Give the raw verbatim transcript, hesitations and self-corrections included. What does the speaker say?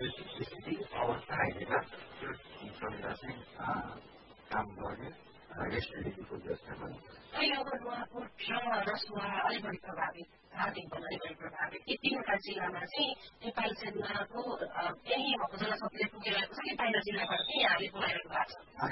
स्थिति अवस्था आइदिँदा त्यो संविधा चाहिँ काम गर्ने यसरी जस्तै पनि अहिले अब नुवाकोट र रसुवा अलिक बढी प्रभावित धादिङ पनि अलिक बढी प्रभावित यी तीनवटा जिल्लामा चाहिँ नेपाली सेनाको यही भएको जनशक्तिले पुगिरहेको छ कि बाहिर जिल्लाबाट पनि यहाँले बोलाइरहनु भएको छ?